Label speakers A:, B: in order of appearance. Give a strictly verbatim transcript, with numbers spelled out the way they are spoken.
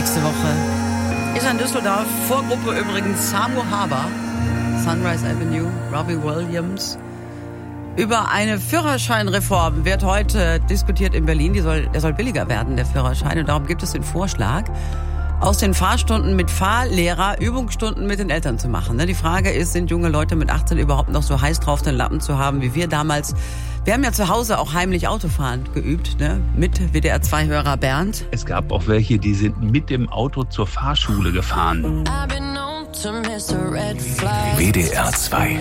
A: nächste Woche ist in Düsseldorf Vorgruppe übrigens Samu Haber, Sunrise Avenue, Robbie Williams. Über eine Führerscheinreform wird heute diskutiert in Berlin. Die soll, der soll billiger werden, der Führerschein. Und darum gibt es den Vorschlag, aus den Fahrstunden mit Fahrlehrer Übungsstunden mit den Eltern zu machen. Die Frage ist, sind junge Leute mit achtzehn überhaupt noch so heiß drauf, den Lappen zu haben, wie wir damals? Wir haben ja zu Hause auch heimlich Autofahren geübt, ne? Mit W D R zwei Hörer Bernd.
B: Es gab auch welche, die sind mit dem Auto zur Fahrschule gefahren.
C: W D R zwei